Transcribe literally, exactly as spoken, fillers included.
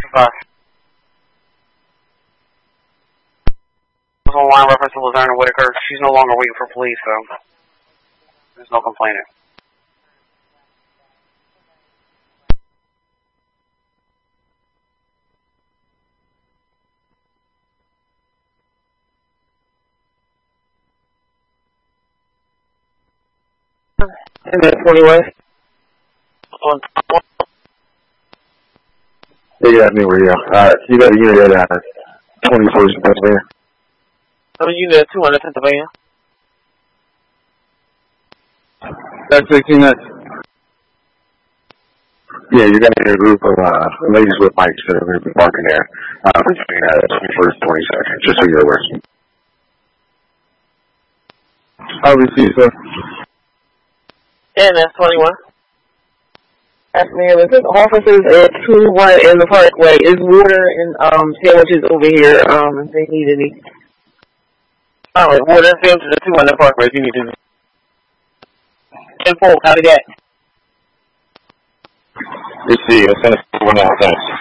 five. On line reference to Lasagna Whitaker. She's no longer waiting for police, so there's no complaining. And then twenty-one. Yeah, yeah, me where you are. Alright, you got a unit at uh, twenty-first in Pennsylvania. So you got two hundred Pennsylvania. That's sixteen nuts. Yeah, you're going to get a group of uh, ladies with bikes that are going to be parking there uh, between uh, twenty-first and twenty-second, just so you're aware. Obviously, sir. And that's twenty-one. Yes, ma'am. It says officers at two one in the parkway. Is water and um sandwiches over here, um, if they need any. Alright, water and sandwiches at two one in the parkway if you need to. And full, how did that? Let's see, I'll send it to one out, thanks.